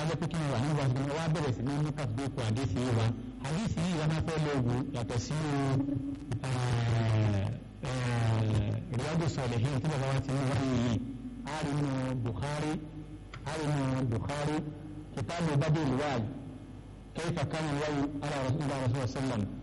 jẹ́ pé kí ni wà ní wàásù náà wá bẹ̀rẹ̀ sí ní mú kàtúkù àdéhìí yìí wá àdéhìí yìí wá máa fẹ́ lọ wù yàtọ̀ sí Riyadu Salihin tí bàbá wa ti mú wáyé yìí àrínú Bukhari kitabu Badil Wahyi kayfa kana al-wahyu ala Rasulillah sallallahu alaihi wasallam